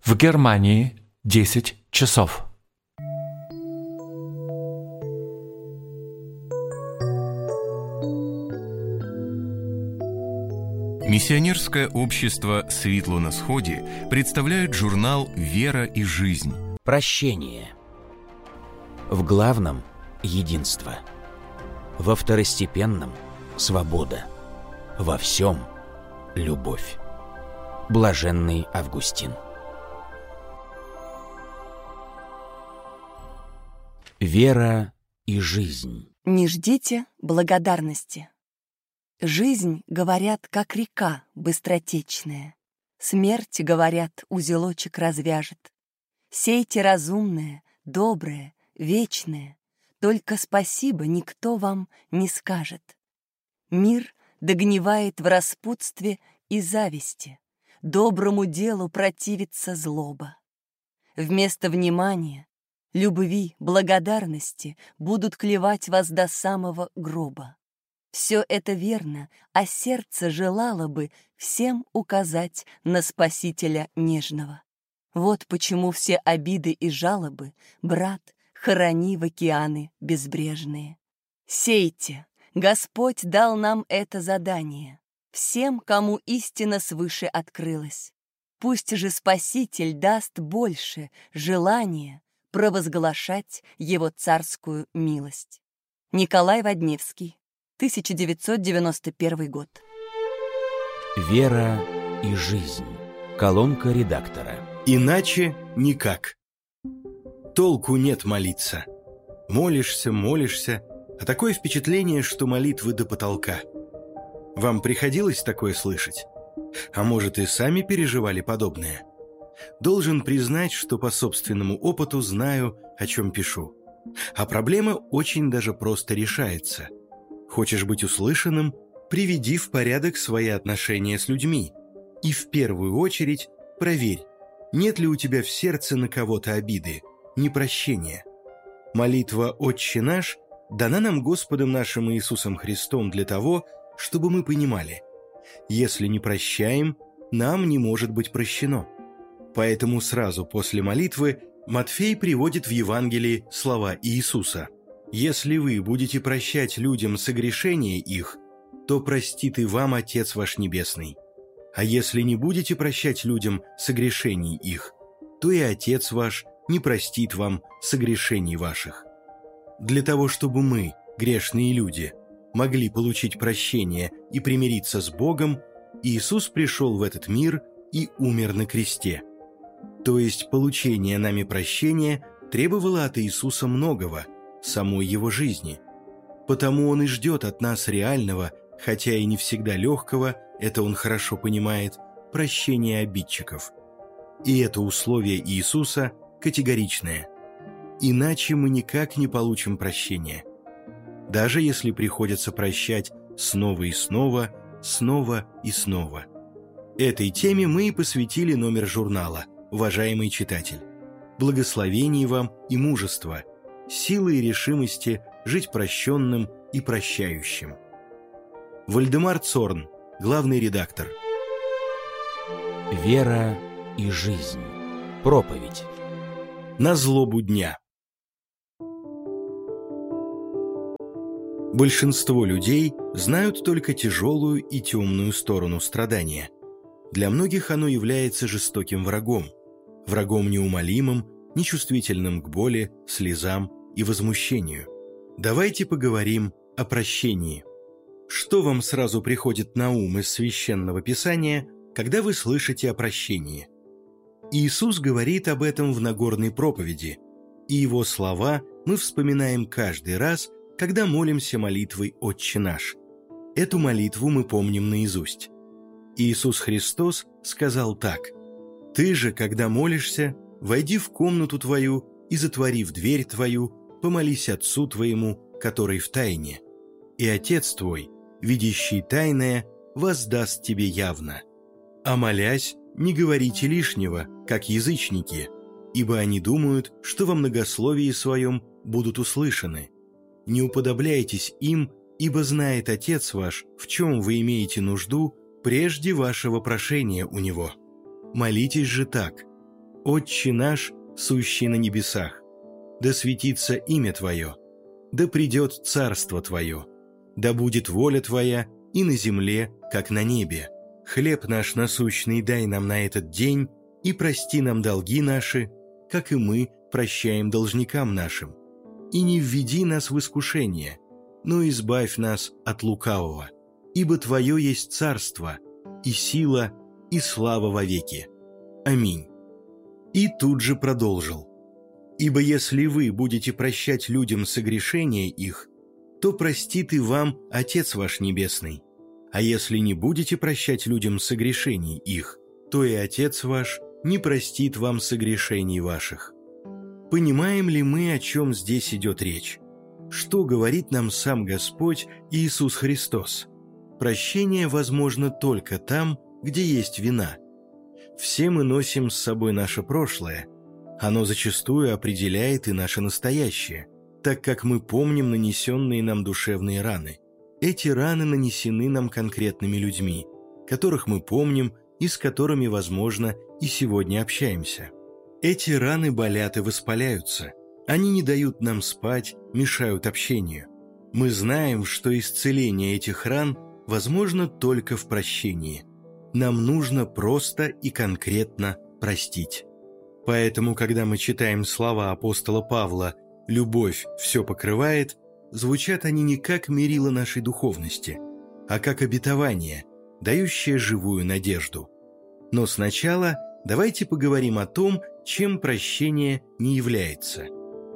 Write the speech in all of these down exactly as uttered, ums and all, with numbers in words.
В Германии десять часов. Миссионерское общество «Светло на сходе» представляет журнал «Вера и жизнь». Прощение. В главном – единство. Во второстепенном – свобода. Во всем – любовь. Блаженный Августин. Вера и жизнь. Не ждите благодарности. Жизнь, говорят, как река быстротечная. Смерть, говорят, узелочек развяжет. Сейте разумное, доброе, вечное. Только спасибо никто вам не скажет. Мир догнивает в распутстве и зависти. Доброму делу противится злоба. Вместо внимания, любви, благодарности будут клевать вас до самого гроба. Все это верно, а сердце желало бы всем указать на Спасителя нежного. Вот почему все обиды и жалобы, брат, хорони в океаны безбрежные. Сейте, Господь дал нам это задание, всем, кому истина свыше открылась. Пусть же Спаситель даст больше желания провозглашать Его царскую милость. Николай Водневский, тысяча девятьсот девяносто первый год. Вера и жизнь. Колонка редактора. Иначе никак. Толку нет молиться. Молишься, молишься, а такое впечатление, что молитвы до потолка. Вам приходилось такое слышать? А может, и сами переживали подобное? Должен признать, что по собственному опыту знаю, о чем пишу. А проблема очень даже просто решается. Хочешь быть услышанным? Приведи в порядок свои отношения с людьми. И в первую очередь проверь, нет ли у тебя в сердце на кого-то обиды, непрощения. Молитва «Отче наш» дана нам Господом нашим Иисусом Христом для того, чтобы мы понимали, если не прощаем, нам не может быть прощено. Поэтому сразу после молитвы Матфей приводит в Евангелии слова Иисуса: «Если вы будете прощать людям согрешения их, то простит и вам Отец ваш Небесный. А если не будете прощать людям согрешений их, то и Отец ваш не простит вам согрешений ваших». Для того, чтобы мы, грешные люди, могли получить прощение и примириться с Богом, Иисус пришел в этот мир и умер на кресте. То есть получение нами прощения требовало от Иисуса многого, самой Его жизни. Потому Он и ждет от нас реального, хотя и не всегда легкого, это Он хорошо понимает, прощения обидчиков. И это условие Иисуса категоричное. Иначе мы никак не получим прощения. Даже если приходится прощать снова и снова, снова и снова. Этой теме мы и посвятили номер журнала, уважаемый читатель. Благословений вам и мужества, силы и решимости жить прощенным и прощающим. Вальдемар Цорн, главный редактор. Вера и жизнь. Проповедь. На злобу дня. Большинство людей знают только тяжелую и темную сторону страдания. Для многих оно является жестоким врагом, врагом неумолимым, нечувствительным к боли, слезам и возмущению. Давайте поговорим о прощении. Что вам сразу приходит на ум из Священного Писания, когда вы слышите о прощении? Иисус говорит об этом в Нагорной проповеди, и Его слова мы вспоминаем каждый раз, когда молимся молитвой «Отче наш». Эту молитву мы помним наизусть. Иисус Христос сказал так: «Ты же, когда молишься, войди в комнату твою и, затворив дверь твою, помолись Отцу твоему, который в тайне, и Отец твой, видящий тайное, воздаст тебе явно. А молясь, не говорите лишнего, как язычники, ибо они думают, что во многословии своем будут услышаны. Не уподобляйтесь им, ибо знает Отец ваш, в чем вы имеете нужду, прежде вашего прошения у Него. Молитесь же так: «Отче наш, сущий на небесах, да светится имя Твое, да придет царство Твое, да будет воля Твоя и на земле, как на небе. Хлеб наш насущный дай нам на этот день, и прости нам долги наши, как и мы прощаем должникам нашим. И не введи нас в искушение, но избавь нас от лукавого, ибо Твое есть царство, и сила, и слава вовеки. Аминь». И тут же продолжил: «Ибо если вы будете прощать людям согрешения их, то простит и вам Отец ваш Небесный. А если не будете прощать людям согрешений их, то и Отец ваш не простит вам согрешений ваших». Понимаем ли мы, о чем здесь идет речь? Что говорит нам сам Господь Иисус Христос? Прощение возможно только там, где есть вина. Все мы носим с собой наше прошлое. Оно зачастую определяет и наше настоящее, так как мы помним нанесенные нам душевные раны. Эти раны нанесены нам конкретными людьми, которых мы помним и с которыми, возможно, и сегодня общаемся. Эти раны болят и воспаляются. Они не дают нам спать, мешают общению. Мы знаем, что исцеление этих ран возможно только в прощении. Нам нужно просто и конкретно простить. Поэтому, когда мы читаем слова апостола Павла «любовь все покрывает», звучат они не как мерило нашей духовности, а как обетование, дающее живую надежду. Но сначала давайте поговорим о том, чем прощение не является.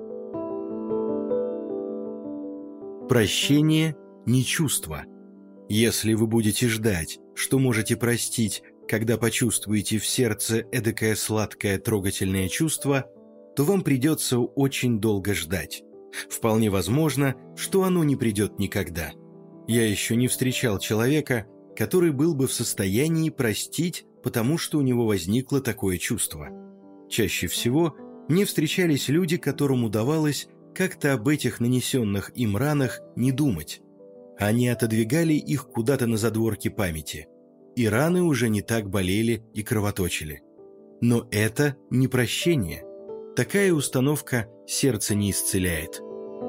Прощение не чувство. Если вы будете ждать, что можете простить, когда почувствуете в сердце эдакое сладкое трогательное чувство, то вам придется очень долго ждать. Вполне возможно, что оно не придет никогда. Я еще не встречал человека, который был бы в состоянии простить, потому что у него возникло такое чувство. Чаще всего мне встречались люди, которым удавалось как-то об этих нанесенных им ранах не думать. Они отодвигали их куда-то на задворки памяти, и раны уже не так болели и кровоточили. Но это не прощение. Такая установка сердце не исцеляет.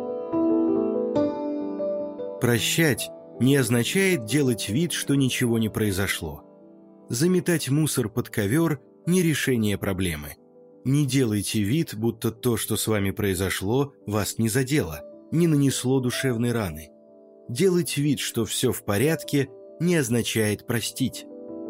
Прощать не означает делать вид, что ничего не произошло. Заметать мусор под ковер – не решение проблемы. Не делайте вид, будто то, что с вами произошло, вас не задело, не нанесло душевной раны. Делать вид, что все в порядке, не означает простить.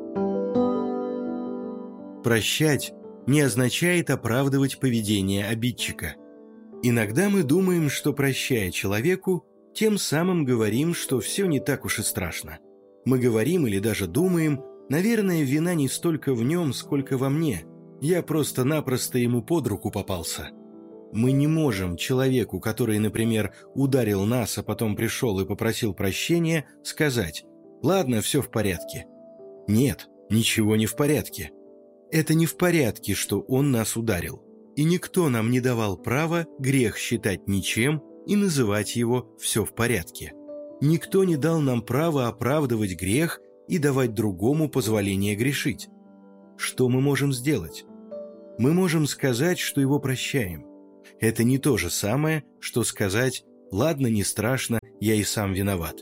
Прощать не означает оправдывать поведение обидчика. Иногда мы думаем, что, прощая человеку, тем самым говорим, что все не так уж и страшно. Мы говорим или даже думаем: наверное, вина не столько в нем, сколько во мне. Я просто-напросто ему под руку попался. Мы не можем человеку, который, например, ударил нас, а потом пришел и попросил прощения, сказать: «Ладно, все в порядке». Нет, ничего не в порядке. Это не в порядке, что он нас ударил. И никто нам не давал права грех считать ничем и называть его «все в порядке». Никто не дал нам права оправдывать грех и давать другому позволение грешить. Что мы можем сделать? Мы можем сказать, что его прощаем. Это не то же самое, что сказать: «Ладно, не страшно, я и сам виноват».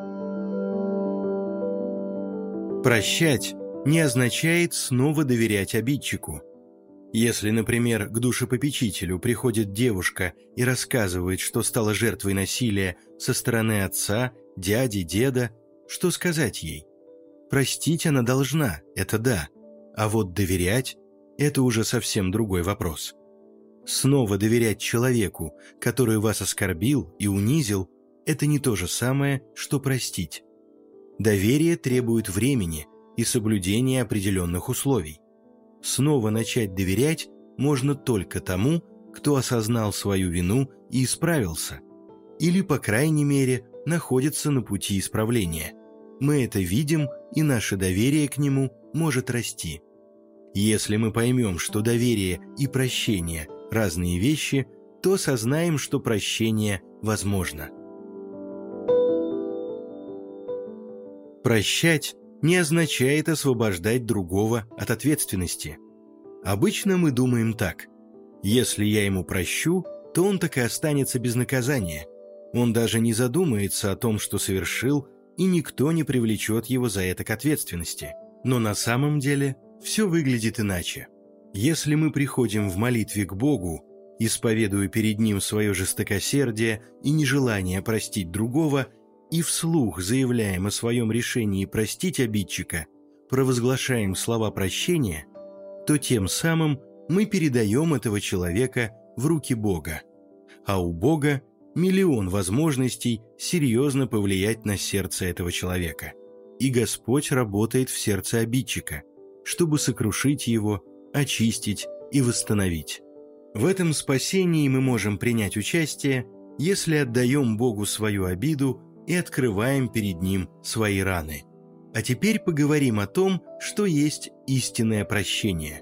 Прощать не означает снова доверять обидчику. Если, например, к душепопечителю приходит девушка и рассказывает, что стала жертвой насилия со стороны отца, дяди, деда, что сказать ей? Простить она должна, это да, а вот доверять – это уже совсем другой вопрос. Снова доверять человеку, который вас оскорбил и унизил, это не то же самое, что простить. Доверие требует времени и соблюдения определенных условий. Снова начать доверять можно только тому, кто осознал свою вину и исправился, или, по крайней мере, находится на пути исправления. Мы это видим, и наше доверие к нему может расти. Если мы поймем, что доверие и прощение – разные вещи, то осознаем, что прощение возможно. Прощать не означает освобождать другого от ответственности. Обычно мы думаем так: если я ему прощу, то он так и останется без наказания. Он даже не задумается о том, что совершил, и никто не привлечет его за это к ответственности. Но на самом деле все выглядит иначе. Если мы приходим в молитве к Богу, исповедуя перед Ним свое жестокосердие и нежелание простить другого, и вслух заявляем о своем решении простить обидчика, провозглашаем слова прощения, то тем самым мы передаем этого человека в руки Бога. А у Бога миллион возможностей серьезно повлиять на сердце этого человека. И Господь работает в сердце обидчика, чтобы сокрушить его, очистить и восстановить. В этом спасении мы можем принять участие, если отдаем Богу свою обиду и открываем перед Ним свои раны. А теперь поговорим о том, что есть истинное прощение.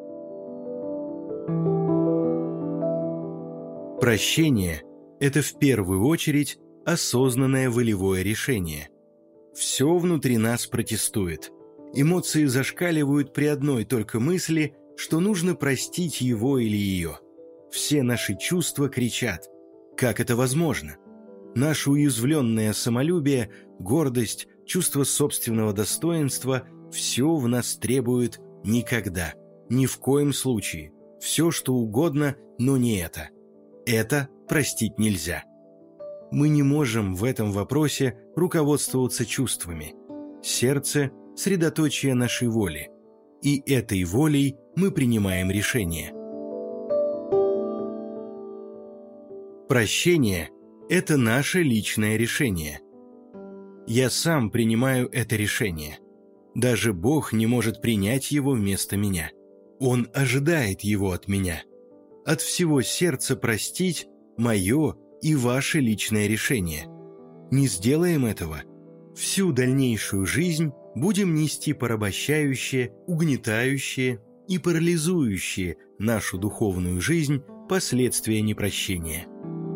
Прощение – это в первую очередь осознанное волевое решение. Все внутри нас протестует. Эмоции зашкаливают при одной только мысли, что нужно простить его или ее. Все наши чувства кричат: как это возможно? Наше уязвленное самолюбие, гордость, чувство собственного достоинства – все в нас требует никогда, ни в коем случае, все что угодно, но не это. Это простить нельзя. Мы не можем в этом вопросе руководствоваться чувствами. Сердце – средоточие нашей воли, и этой волей мы принимаем решение. Прощение – это наше личное решение. Я сам принимаю это решение. Даже Бог не может принять его вместо меня. Он ожидает его от меня. От всего сердца простить – мое и ваше личное решение. Не сделаем этого – всю дальнейшую жизнь будем нести порабощающие, угнетающие и парализующие нашу духовную жизнь последствия непрощения.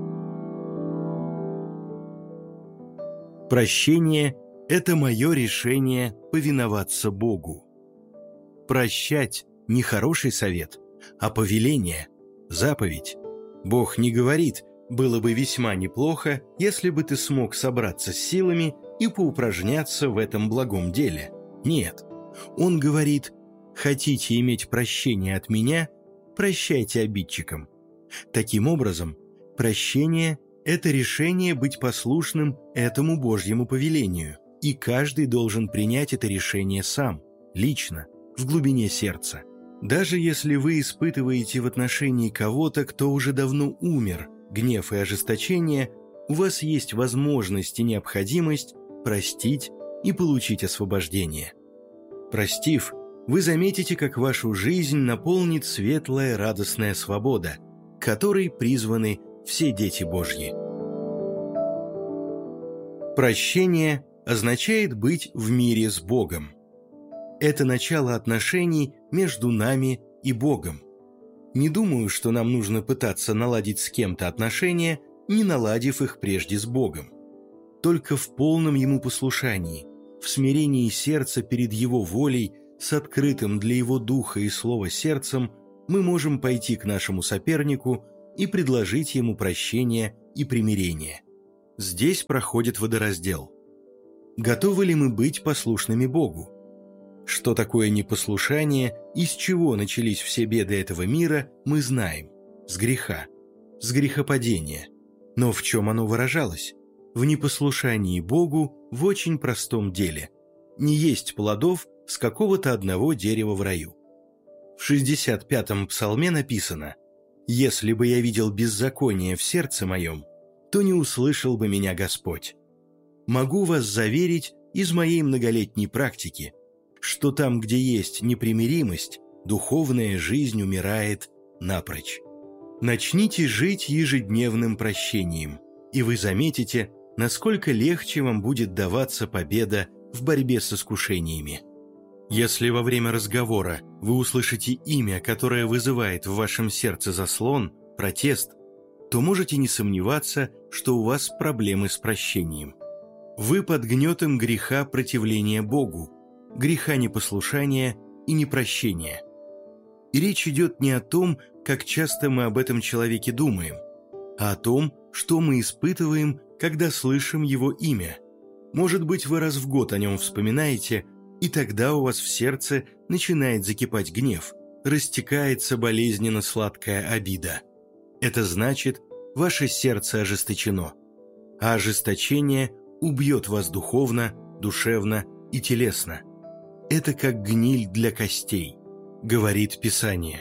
Прощение – это мое решение повиноваться Богу. Прощать – не хороший совет, а повеление, заповедь. Бог не говорит: было бы весьма неплохо, если бы ты смог собраться с силами и поупражняться в этом благом деле. Нет. Он говорит: хотите иметь прощение от меня, прощайте обидчикам. Таким образом, прощение – это решение быть послушным этому Божьему повелению, и каждый должен принять это решение сам, лично, в глубине сердца. Даже если вы испытываете в отношении кого-то, кто уже давно умер, гнев и ожесточение, у вас есть возможность и необходимость простить и получить освобождение. Простив, вы заметите, как вашу жизнь наполнит светлая радостная свобода, к которой призваны все дети Божьи. Прощение означает быть в мире с Богом. Это начало отношений между нами и Богом. Не думаю, что нам нужно пытаться наладить с кем-то отношения, не наладив их прежде с Богом. Только в полном Ему послушании, в смирении сердца перед Его волей, с открытым для Его духа и слова сердцем, мы можем пойти к нашему сопернику и предложить ему прощение и примирение. Здесь проходит водораздел. Готовы ли мы быть послушными Богу? Что такое непослушание и с чего начались все беды этого мира, мы знаем. С греха, с грехопадения. Но в чем оно выражалось? В непослушании Богу в очень простом деле. Не есть плодов с какого-то одного дерева в раю. В шестьдесят пятом псалме написано: «Если бы я видел беззаконие в сердце моем, то не услышал бы меня Господь». Могу вас заверить из моей многолетней практики, что там, где есть непримиримость, духовная жизнь умирает напрочь. Начните жить ежедневным прощением, и вы заметите, насколько легче вам будет даваться победа в борьбе с искушениями. Если во время разговора вы услышите имя, которое вызывает в вашем сердце заслон, протест, то можете не сомневаться, что у вас проблемы с прощением. Вы под гнетом греха противления Богу, греха непослушания и непрощения. И речь идет не о том, как часто мы об этом человеке думаем, а о том, что мы испытываем, когда слышим его имя. Может быть, вы раз в год о нем вспоминаете, и тогда у вас в сердце начинает закипать гнев, растекается болезненно сладкая обида. Это значит, ваше сердце ожесточено, а ожесточение убьет вас духовно, душевно и телесно. Это как гниль для костей, говорит Писание.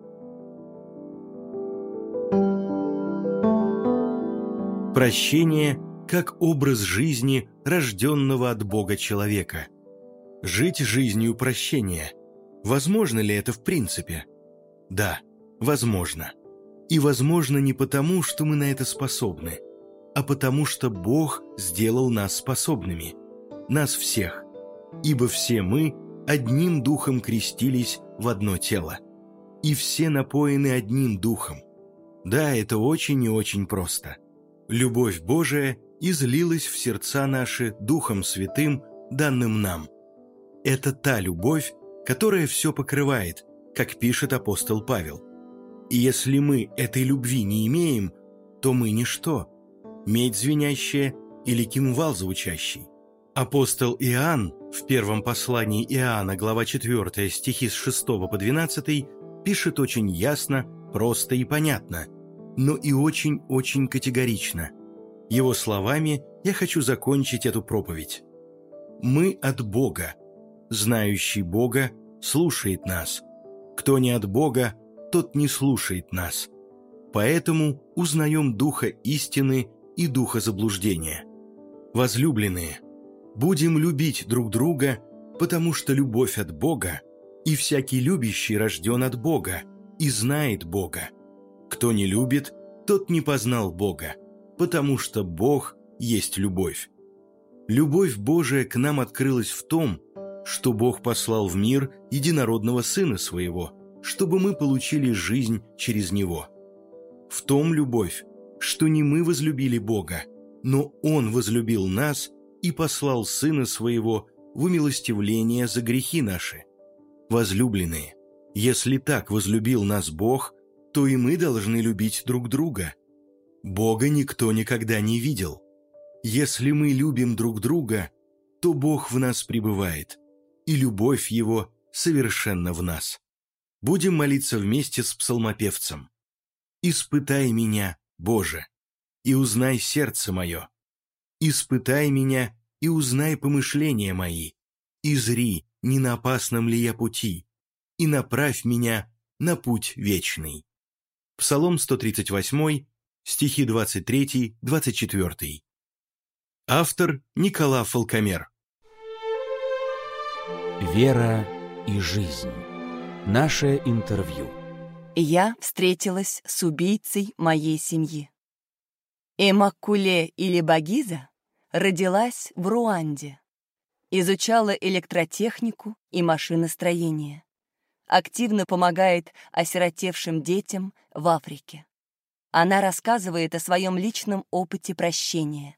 Прощение как образ жизни рожденного от Бога человека. Жить жизнью прощения. Возможно ли это в принципе? Да, возможно. И возможно не потому, что мы на это способны, а потому что Бог сделал нас способными. Нас всех. Ибо все мы одним духом крестились в одно тело. И все напоены одним духом. Да, это очень и очень просто. Любовь Божия излилась в сердца наши Духом Святым, данным нам. Это та любовь, которая все покрывает, как пишет апостол Павел. И если мы этой любви не имеем, то мы ничто, медь звенящая или кимвал звучащий. Апостол Иоанн в первом послании Иоанна, глава четвёртая, стихи с шестого по двенадцатый, пишет очень ясно, просто и понятно, но и очень-очень категорично. Его словами я хочу закончить эту проповедь. «Мы от Бога. Знающий Бога слушает нас. Кто не от Бога, тот не слушает нас. Поэтому узнаем духа истины и духа заблуждения. Возлюбленные, будем любить друг друга, потому что любовь от Бога, и всякий любящий рожден от Бога и знает Бога. Кто не любит, тот не познал Бога, потому что Бог есть любовь. Любовь Божия к нам открылась в том, что Бог послал в мир единородного Сына Своего, чтобы мы получили жизнь через Него. В том любовь, что не мы возлюбили Бога, но Он возлюбил нас и послал Сына Своего в умилостивление за грехи наши. Возлюбленные, если так возлюбил нас Бог, то и мы должны любить друг друга. Бога никто никогда не видел. Если мы любим друг друга, то Бог в нас пребывает, и любовь Его совершенно в нас. Будем молиться вместе с псалмопевцем. «Испытай меня, Боже, и узнай сердце мое. Испытай меня и узнай помышления мои, и зри, не на опасном ли я пути, и направь меня на путь вечный». Псалом сто тридцать восемь, стихи двадцать три — двадцать четыре. Автор Никола Фалкомер. Вера и жизнь. Наше интервью. Я встретилась с убийцей моей семьи. Иммакуле Илибагиза родилась в Руанде. Изучала электротехнику и машиностроение. Активно помогает осиротевшим детям в Африке. Она рассказывает о своем личном опыте прощения.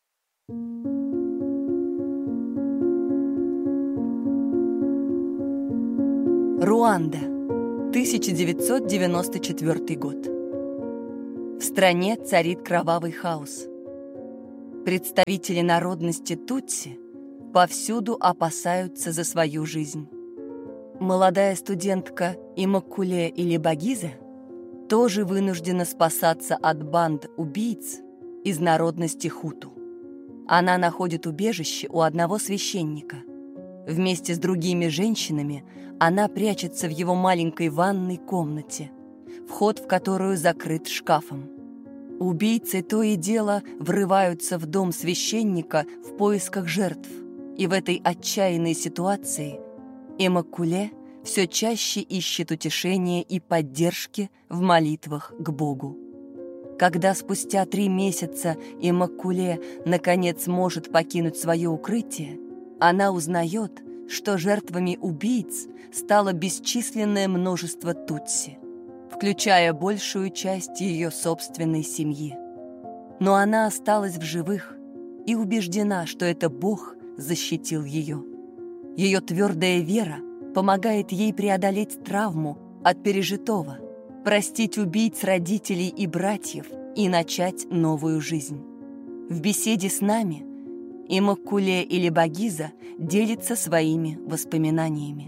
Руанда, тысяча девятьсот девяносто четвёртый год. В стране царит кровавый хаос. Представители народности Тутси повсюду опасаются за свою жизнь. Молодая студентка Иммакуле Илибагиза тоже вынуждена спасаться от банд убийц из народности хуту. Она находит убежище у одного священника. Вместе с другими женщинами она прячется в его маленькой ванной комнате, вход в которую закрыт шкафом. Убийцы то и дело врываются в дом священника в поисках жертв, и в этой отчаянной ситуации Иммакуле все чаще ищет утешения и поддержки в молитвах к Богу. Когда спустя три месяца Иммакуле наконец может покинуть свое укрытие, она узнает, что жертвами убийц стало бесчисленное множество тутси, включая большую часть ее собственной семьи. Но она осталась в живых и убеждена, что это Бог защитил ее. Ее твердая вера помогает ей преодолеть травму от пережитого, простить убийц родителей и братьев и начать новую жизнь. В беседе с нами Иммаккуле или Багиза делится своими воспоминаниями.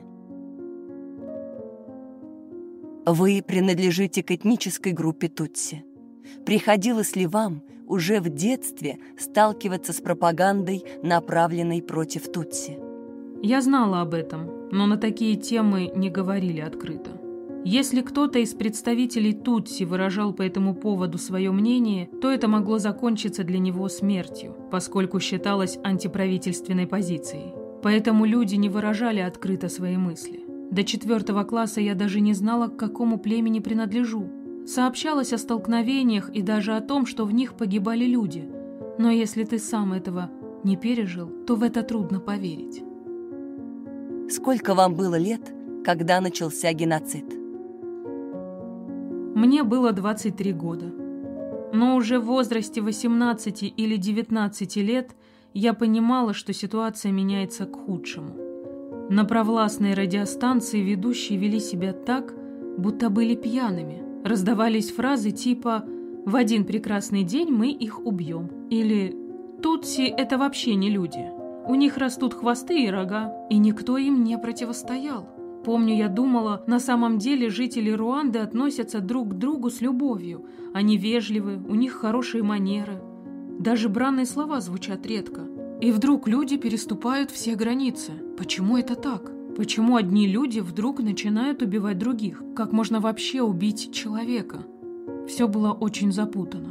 Вы принадлежите к этнической группе Тутси. Приходилось ли вам уже в детстве сталкиваться с пропагандой, направленной против Тутси? Я знала об этом, но на такие темы не говорили открыто. Если кто-то из представителей Тутси выражал по этому поводу свое мнение, то это могло закончиться для него смертью, поскольку считалось антиправительственной позицией. Поэтому люди не выражали открыто свои мысли. До четвертого класса я даже не знала, к какому племени принадлежу. Сообщалось о столкновениях и даже о том, что в них погибали люди. Но если ты сам этого не пережил, то в это трудно поверить. Сколько вам было лет, когда начался геноцид? Мне было двадцать три года. Но уже в возрасте восемнадцати или девятнадцати лет я понимала, что ситуация меняется к худшему. На провластной радиостанции ведущие вели себя так, будто были пьяными. Раздавались фразы типа «В один прекрасный день мы их убьем» или «Тутси – это вообще не люди. У них растут хвосты и рога, и никто им не противостоял». Помню, я думала, на самом деле жители Руанды относятся друг к другу с любовью. Они вежливы, у них хорошие манеры. Даже бранные слова звучат редко. И вдруг люди переступают все границы. Почему это так? Почему одни люди вдруг начинают убивать других? Как можно вообще убить человека? Все было очень запутано.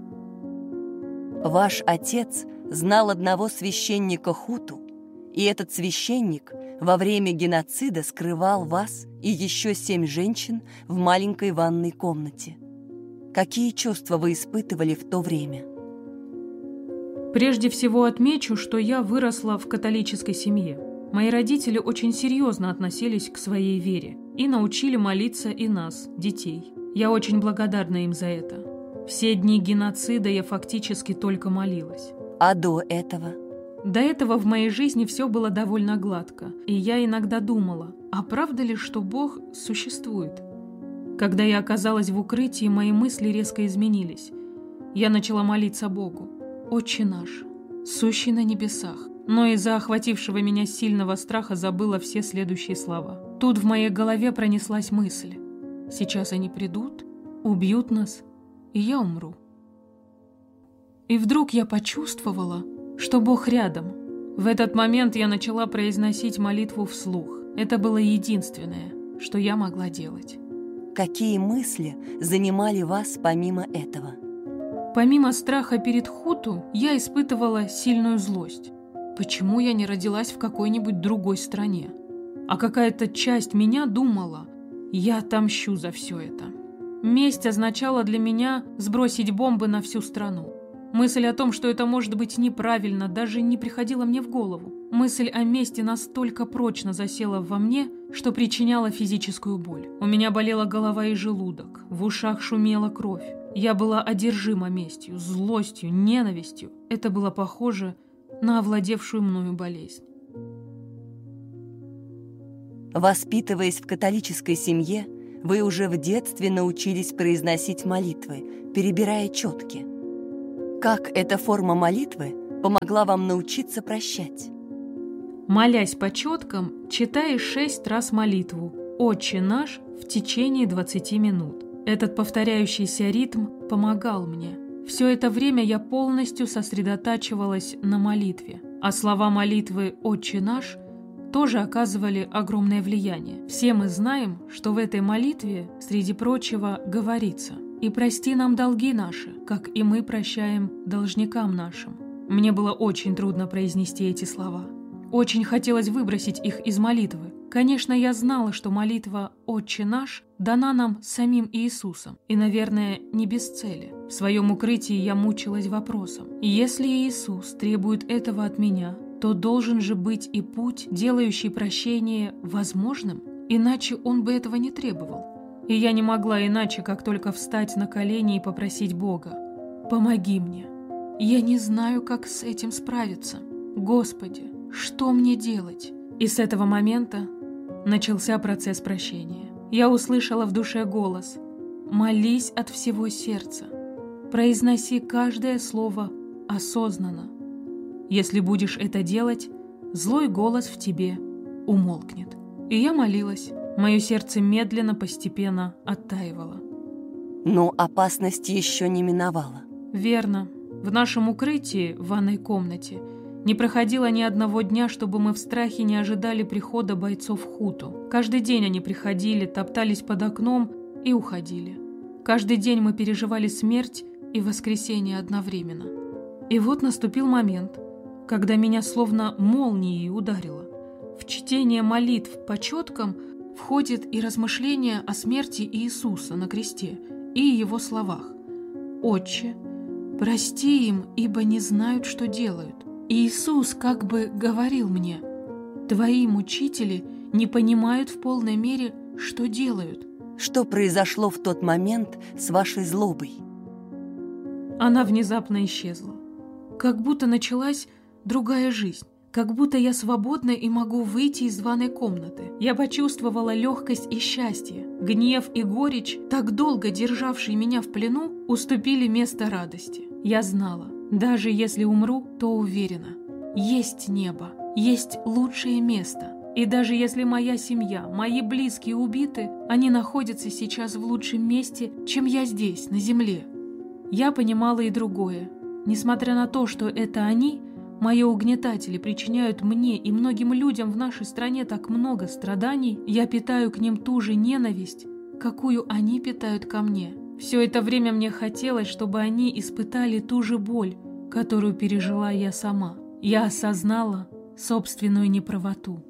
Ваш отец знал одного священника хуту, и этот священник во время геноцида скрывал вас и еще семь женщин в маленькой ванной комнате. Какие чувства вы испытывали в то время? Прежде всего отмечу, что я выросла в католической семье. Мои родители очень серьезно относились к своей вере и научили молиться и нас, детей. Я очень благодарна им за это. Все дни геноцида я фактически только молилась. А до этого? До этого в моей жизни все было довольно гладко, и я иногда думала, а правда ли, что Бог существует? Когда я оказалась в укрытии, мои мысли резко изменились. Я начала молиться Богу. «Отче наш, сущий на небесах». Но из-за охватившего меня сильного страха забыла все следующие слова. Тут в моей голове пронеслась мысль. Сейчас они придут, убьют нас, и я умру. И вдруг я почувствовала, что Бог рядом. В этот момент я начала произносить молитву вслух. Это было единственное, что я могла делать. Какие мысли занимали вас помимо этого? Помимо страха перед хуту, я испытывала сильную злость. Почему я не родилась в какой-нибудь другой стране? А какая-то часть меня думала, я отомщу за все это. Месть означала для меня сбросить бомбы на всю страну. Мысль о том, что это может быть неправильно, даже не приходила мне в голову. Мысль о мести настолько прочно засела во мне, что причиняла физическую боль. У меня болела голова и желудок, в ушах шумела кровь. Я была одержима местью, злостью, ненавистью. Это было похоже на овладевшую мною болезнь. Воспитываясь в католической семье, вы уже в детстве научились произносить молитвы, перебирая четки. Как эта форма молитвы помогла вам научиться прощать? Молясь по четкам, читаешь шесть раз молитву «Отче наш» в течение двадцати минут. Этот повторяющийся ритм помогал мне. Все это время я полностью сосредотачивалась на молитве, а слова молитвы «Отче наш» тоже оказывали огромное влияние. Все мы знаем, что в этой молитве, среди прочего, говорится «И прости нам долги наши, как и мы прощаем должникам нашим». Мне было очень трудно произнести эти слова. Очень хотелось выбросить их из молитвы. Конечно, я знала, что молитва «Отче наш» дана нам самим Иисусом, и, наверное, не без цели. В своем укрытии я мучилась вопросом: если Иисус требует этого от меня, то должен же быть и путь, делающий прощение возможным, иначе Он бы этого не требовал. И я не могла иначе, как только встать на колени и попросить Бога: «Помоги мне. Я не знаю, как с этим справиться. Господи, что мне делать?» И с этого момента начался процесс прощения. Я услышала в душе голос: «Молись от всего сердца, произноси каждое слово осознанно. Если будешь это делать, злой голос в тебе умолкнет». И я молилась. Мое сердце медленно, постепенно оттаивало. Но опасность еще не миновала. Верно. В нашем укрытии, в ванной комнате, не проходило ни одного дня, чтобы мы в страхе не ожидали прихода бойцов хуту. Каждый день они приходили, топтались под окном и уходили. Каждый день мы переживали смерть и воскресение одновременно. И вот наступил момент, когда меня словно молнией ударило. В чтение молитв по четкам входит и размышление о смерти Иисуса на кресте и Его словах: «Отче, прости им, ибо не знают, что делают». Иисус как бы говорил мне: «Твои мучители не понимают в полной мере, что делают». Что произошло в тот момент с вашей злобой? Она внезапно исчезла. Как будто началась другая жизнь. Как будто я свободна и могу выйти из ванной комнаты. Я почувствовала легкость и счастье. Гнев и горечь, так долго державшие меня в плену, уступили место радости. Я знала, даже если умру, то уверена. Есть небо, есть лучшее место. И даже если моя семья, мои близкие убиты, они находятся сейчас в лучшем месте, чем я здесь, на земле. Я понимала и другое. Несмотря на то, что это они, мои угнетатели, причиняют мне и многим людям в нашей стране так много страданий, я питаю к ним ту же ненависть, какую они питают ко мне. Все это время мне хотелось, чтобы они испытали ту же боль, которую пережила я сама. Я осознала собственную неправоту.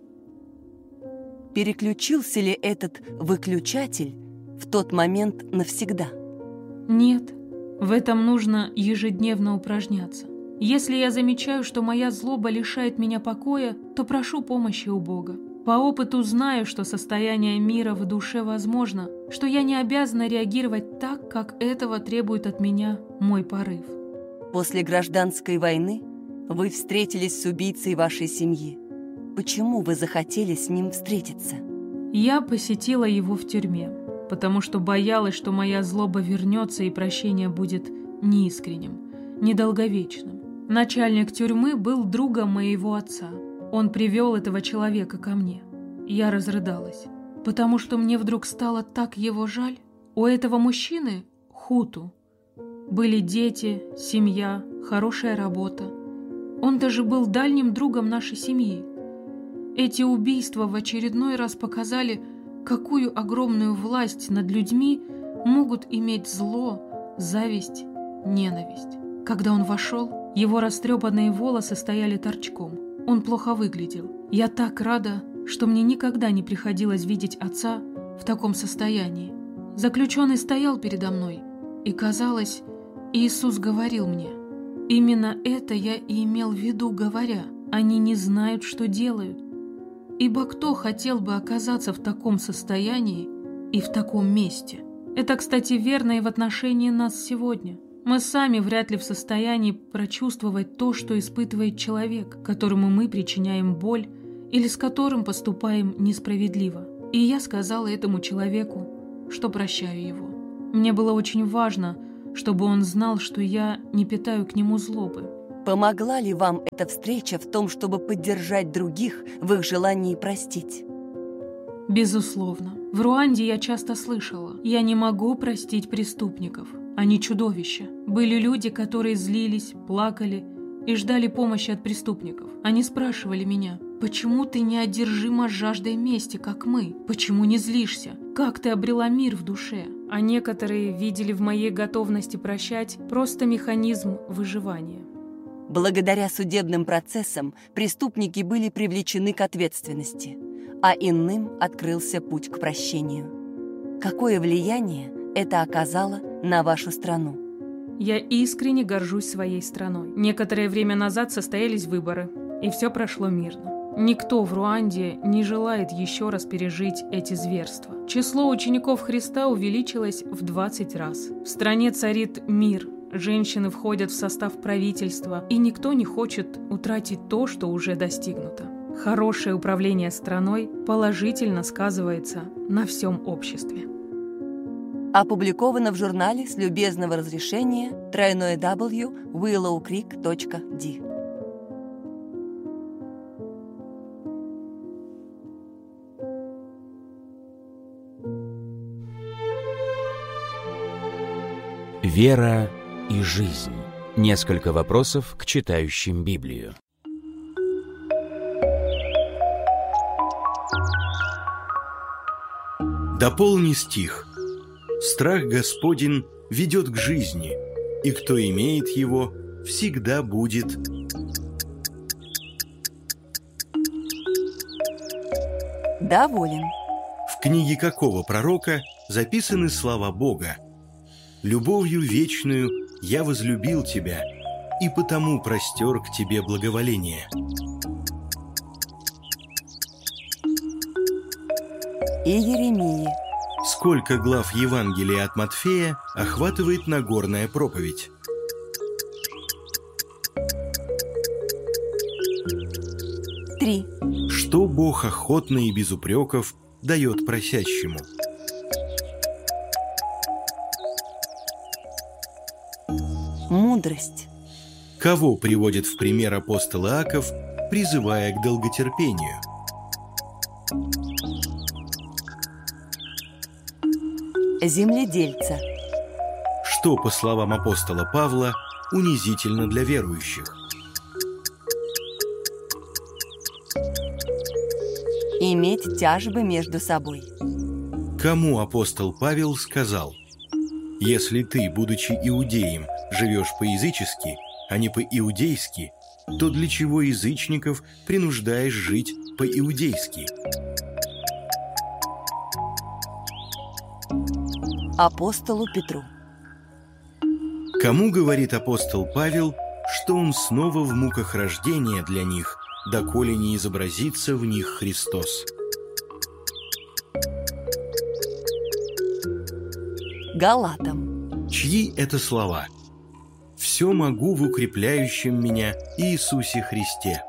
Переключился ли этот выключатель в тот момент навсегда? Нет, в этом нужно ежедневно упражняться. Если я замечаю, что моя злоба лишает меня покоя, то прошу помощи у Бога. По опыту знаю, что состояние мира в душе возможно, что я не обязана реагировать так, как этого требует от меня мой порыв. После гражданской войны вы встретились с убийцей вашей семьи. Почему вы захотели с ним встретиться? Я посетила его в тюрьме, потому что боялась, что моя злоба вернется и прощение будет неискренним, недолговечным. Начальник тюрьмы был другом моего отца. Он привел этого человека ко мне. Я разрыдалась, потому что мне вдруг стало так его жаль. У этого мужчины, хуту, были дети, семья, хорошая работа. Он даже был дальним другом нашей семьи. Эти убийства в очередной раз показали, какую огромную власть над людьми могут иметь зло, зависть, ненависть. Когда он вошел, его растрепанные волосы стояли торчком. Он плохо выглядел. Я так рада, что мне никогда не приходилось видеть отца в таком состоянии. Заключенный стоял передо мной, и, казалось, Иисус говорил мне. Именно это я и имел в виду, говоря: «Они не знают, что делают». Ибо кто хотел бы оказаться в таком состоянии и в таком месте? Это, кстати, верно и в отношении нас сегодня. Мы сами вряд ли в состоянии прочувствовать то, что испытывает человек, которому мы причиняем боль или с которым поступаем несправедливо. И я сказала этому человеку, что прощаю его. Мне было очень важно, чтобы он знал, что я не питаю к нему злобы. Помогла ли вам эта встреча в том, чтобы поддержать других в их желании простить? Безусловно. В Руанде я часто слышала: «Я не могу простить преступников. Они чудовища». Были люди, которые злились, плакали и ждали помощи от преступников. Они спрашивали меня: «Почему ты не одержима жаждой мести, как мы? Почему не злишься? Как ты обрела мир в душе?» А некоторые видели в моей готовности прощать просто механизм выживания. Благодаря судебным процессам преступники были привлечены к ответственности, а иным открылся путь к прощению. Какое влияние это оказало на вашу страну? Я искренне горжусь своей страной. Некоторое время назад состоялись выборы, и все прошло мирно. Никто в Руанде не желает еще раз пережить эти зверства. Число учеников Христа увеличилось в двадцать раз. В стране царит мир. Женщины входят в состав правительства, и никто не хочет утратить то, что уже достигнуто. Хорошее управление страной положительно сказывается на всем обществе. Опубликовано в журнале с любезного разрешения дабл ю дабл ю дабл ю точка уиллоу крик точка ди. Вера и жизнь. Несколько вопросов к читающим Библию. Дополни стих. Страх Господень ведет к жизни, и кто имеет его, всегда будет. Доволен. В книге какого пророка записаны слова Бога? «Любовью вечную я возлюбил тебя, и потому простер к тебе благоволение». И Еремии. Сколько глав Евангелия от Матфея охватывает Нагорная проповедь? Три. Что Бог охотно и без упреков дает просящему? Мудрость. Кого приводит в пример апостол Иаков, призывая к долготерпению? Земледельца. Что, по словам апостола Павла, унизительно для верующих? Иметь тяжбы между собой. Кому апостол Павел сказал: «Если ты, будучи иудеем, живешь по-язычески, а не по-иудейски, то для чего язычников принуждаешь жить по-иудейски?» Апостолу Петру. Кому говорит апостол Павел, что он снова в муках рождения для них, доколе не изобразится в них Христос? Галатам. Чьи это слова? «Все могу в укрепляющем меня Иисусе Христе».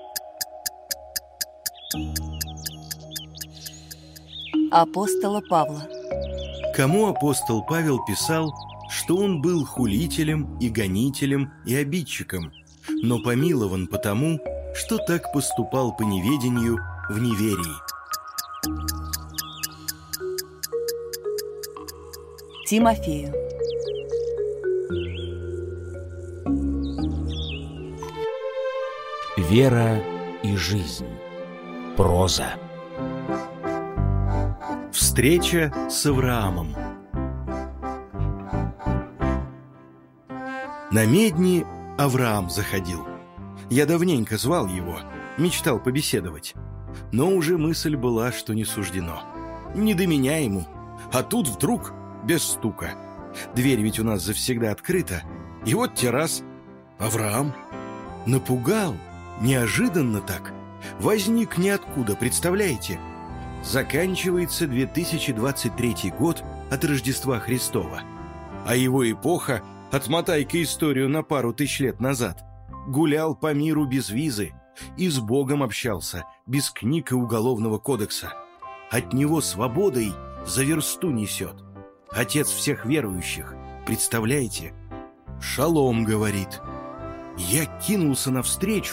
Апостола Павла. Кому апостол Павел писал, что он был хулителем и гонителем и обидчиком, но помилован потому, что так поступал по неведению в неверии? Тимофею. Вера и жизнь. Проза. Встреча с Авраамом. На медни Авраам заходил. Я давненько звал его, мечтал побеседовать. Но уже мысль была, что не суждено. Не до меня ему. А тут вдруг без стука. Дверь ведь у нас завсегда открыта. И вот те раз. Авраам напугал. Неожиданно так. Возник ниоткуда, представляете? Заканчивается две тысячи двадцать третий год от Рождества Христова. А его эпоха, отмотай-ка историю на пару тысяч лет назад, гулял по миру без визы и с Богом общался, без книг и уголовного кодекса. От него свободой за версту несет. Отец всех верующих, представляете? «Шалом», говорит. Я кинулся навстречу,